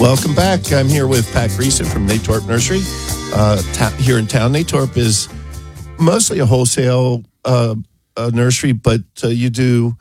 Welcome back. I'm here with Pat Greason from Natorp Nursery here in town. Natorp is mostly a wholesale nursery, but you do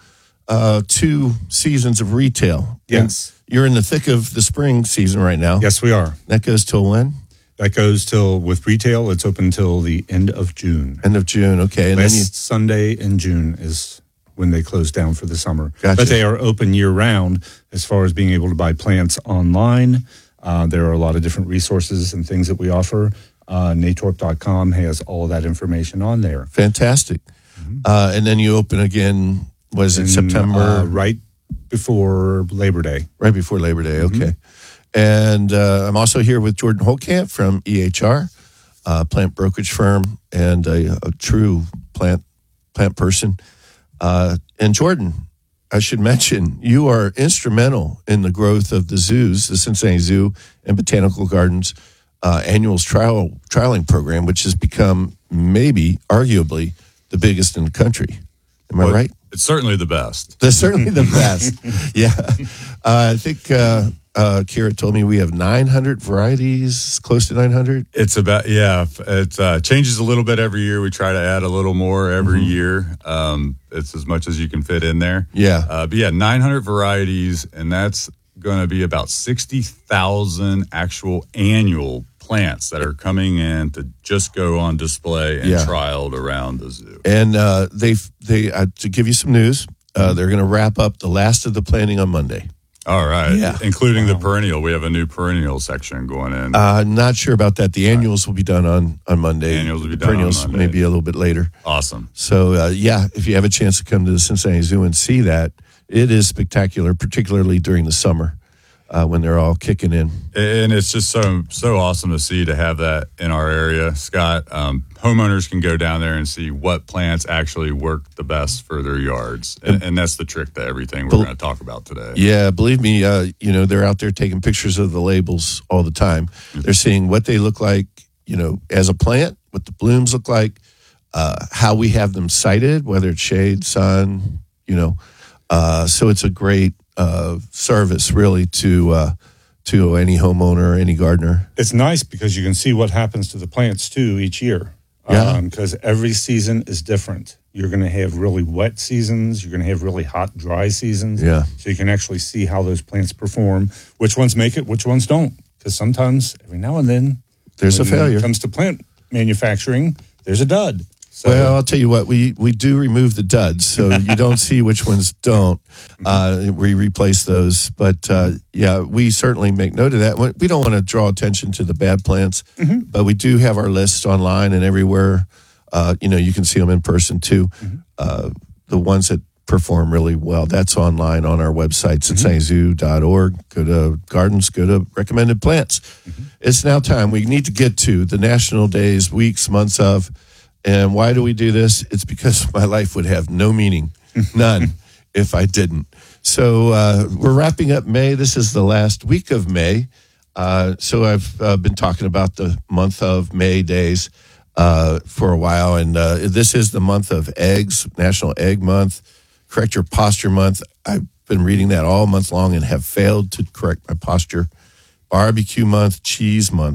2 seasons of retail. Yes. And you're in the thick of the spring season right now. Yes, we are. That goes till when? That goes till, with retail, it's open till the end of June. End of June, okay. And Last Sunday in June is when they close down for the summer. Gotcha. But they are open year-round as far as being able to buy plants online. There are a lot of different resources and things that we offer. Natorp.com has all of that information on there. Fantastic. And then you open again, was it September? Right before Labor Day. Right before Labor Day, okay. And I'm also here with Jordan Holtkamp from EHR, plant brokerage firm, and a true plant person. And Jordan, I should mention, you are instrumental in the growth of the zoos, the Cincinnati Zoo and Botanical Gardens annuals trialing program, which has become maybe, arguably, the biggest in the country. Am I right? It's certainly the best. That's certainly the best. Yeah. I think Kira told me we have 900 varieties, close to 900. It's about, it changes a little bit every year. We try to add a little more every year. It's as much as you can fit in there. Yeah. But 900 varieties, and that's going to be about 60,000 actual annual plants that are coming in to just go on display and trialed around the zoo. And they to give you some news, they're going to wrap up the last of the planting on Monday. All right. Yeah. Including the perennial. We have a new perennial section going in. Not sure about that. The annuals will be done on Monday. Annuals will be the done perennials on Monday. maybe a little bit later. Awesome. So, if you have a chance to come to the Cincinnati Zoo and see that, it is spectacular, particularly during the summer when they're all kicking in. And it's just so awesome to see, to have that in our area, Scott. Homeowners can go down there and see what plants actually work the best for their yards. And that's the trick to everything we're going to talk about today. Yeah, believe me, they're out there taking pictures of the labels all the time. They're seeing what they look like, as a plant, what the blooms look like, how we have them sited, whether it's shade, sun, so it's a great service, really, to any homeowner, any gardener. It's nice because you can see what happens to the plants, too, each year. Yeah. Because every season is different. You're going to have really wet seasons. You're going to have really hot, dry seasons. Yeah. So you can actually see how those plants perform, which ones make it, which ones don't. Because sometimes, every now and then, There's a failure. When it comes to plant manufacturing, there's a dud. So, well, I'll tell you what, we do remove the duds, so you don't see which ones don't. We replace those. But, we certainly make note of that. We don't want to draw attention to the bad plants, but we do have our lists online and everywhere. You can see them in person, too. The ones that perform really well, that's online on our website, cincinnatizoo.org. Go to gardens, go to recommended plants. It's now time. We need to get to the national days, weeks, months of. And why do we do this? It's because my life would have no meaning, none, if I didn't. So we're wrapping up May. This is the last week of May. So I've been talking about the month of May days for a while. And this is the month of eggs, National Egg Month, Correct Your Posture Month. I've been reading that all month long and have failed to correct my posture. Barbecue Month, Cheese Month.